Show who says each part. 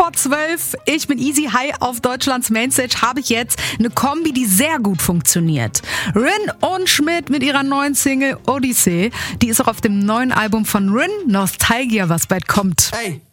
Speaker 1: vor 12. Ich bin Easy. Hi, auf Deutschlands Mainstage habe ich jetzt eine Kombi, die sehr gut funktioniert. Rin und Schmidt mit ihrer neuen Single Odyssey. Die ist auch auf dem neuen Album von Rin, Nostalgia, was bald kommt.
Speaker 2: Ey,